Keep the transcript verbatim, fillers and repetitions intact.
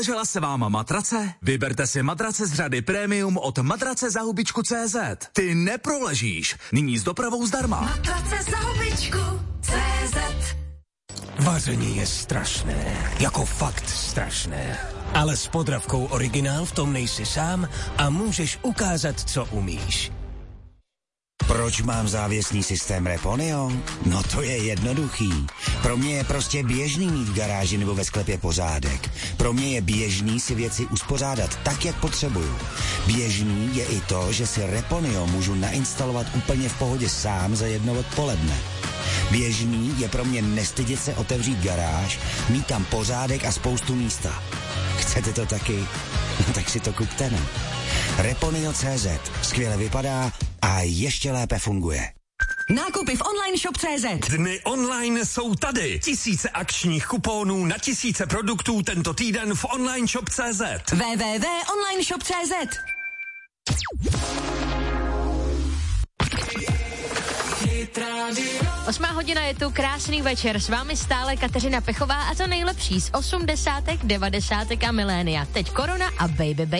Rozložila se vám matrace? Vyberte si matrace z řady Premium od matrace za hubičku tečka cé zet. Ty neproležíš. Nyní s dopravou zdarma. Matrace za hubičku tečka cé zet. Vaření je strašné, jako fakt strašné. Ale s Podravkou Originál v tom nejsi sám a můžeš ukázat, co umíš. Proč mám závěsný systém Reponio? No to je jednoduchý. Pro mě je prostě běžný mít v garáži nebo ve sklepě pořádek. Pro mě je běžný si věci uspořádat tak, jak potřebuju. Běžný je i to, že si Reponio můžu nainstalovat úplně v pohodě sám za jedno odpoledne. Běžný je pro mě nestydět se otevřít garáž, mít tam pořádek a spoustu místa. Chcete to taky? No tak si to kupte, ne? Reponio tečka cé zet. Skvěle vypadá a ještě lépe funguje. Nákupy v online shop tečka cé zet. Dny online jsou tady. Tisíce akčních kuponů na tisíce produktů tento týden v online shop tečka cé zet. w w w tečka online shop tečka cé zet. Osmá hodina je tu, krásný večer, s vámi stále Kateřina Pechová a to nejlepší z osmdesátek, devadesátek a milénia. Teď Korona a Baby Baby.